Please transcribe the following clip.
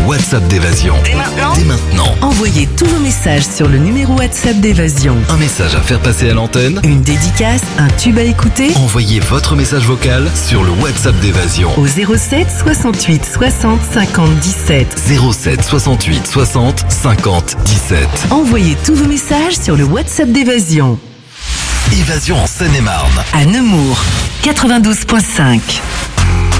WhatsApp d'Évasion. Dès maintenant. Envoyez tous vos messages sur le numéro WhatsApp d'Évasion. Un message à faire passer à l'antenne. Une dédicace, un tube à écouter. Envoyez votre message vocal sur le WhatsApp d'Évasion. Au 07 68 60 50 17. 07 68 60 50 17. Envoyez tous vos messages sur le WhatsApp d'Évasion. Évasion en Seine-et-Marne. À Nemours, 92.5.